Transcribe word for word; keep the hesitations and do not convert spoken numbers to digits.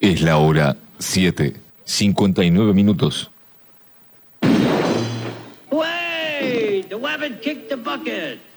Es la hora siete, cincuenta y nueve minutos. Wait! The wabbit kicked the bucket!